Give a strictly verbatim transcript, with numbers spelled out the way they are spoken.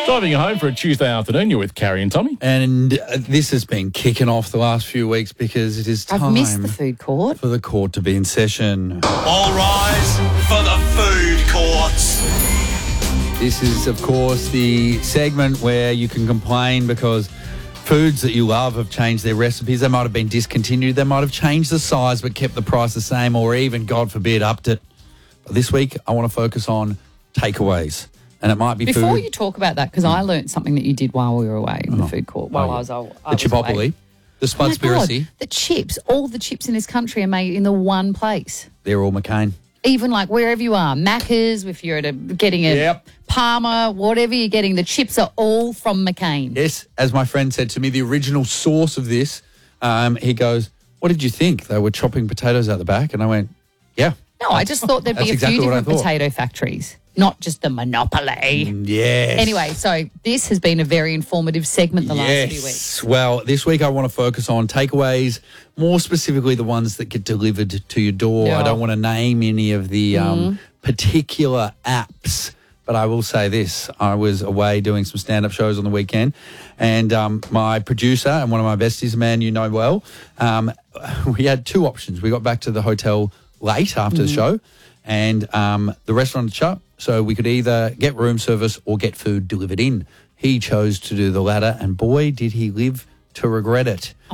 Driving you home for a Tuesday afternoon, you're with Carrie and Tommy. And uh, this has been kicking off the last few weeks because it is time I've missed the food court. for the court to be in session. All rise for the food courts. This is, of course, the segment where you can complain because foods that you love have changed their recipes. They might have been discontinued. They might have changed the size but kept the price the same, or even, God forbid, upped it. But this week, I want to focus on takeaways. And it might be Before food. you talk about that, because I learnt something that you did while we were away in the food court, while Oh, I was, I the was Chipotle, away. the Oh my Spudspiracy, God, the chips, all the chips in this country are made in the one place. they're all McCain. Even like wherever you are, Macca's, if you're at a, getting a Yep. Palmer, whatever you're getting, the chips are all from McCain. Yes, as my friend said to me, the original source of this, um, he goes, what did you think? They were chopping potatoes out the back? And I went, yeah. No, I just thought there'd be That's a exactly few what I different thought. potato factories, not just the monopoly. Yes. Anyway, so this has been a very informative segment the last few weeks. Yes. Well, this week I want to focus on takeaways, more specifically the ones that get delivered to your door. Yeah. I don't want to name any of the um, particular apps, but I will say this. I was away doing some stand-up shows on the weekend, and um, my producer and one of my besties, a man you know well, um, we had two options. We got back to the hotel late after the show, and um, the restaurant had shut, so we could either get room service or get food delivered in. He chose to do the latter, and boy, did he live to regret it.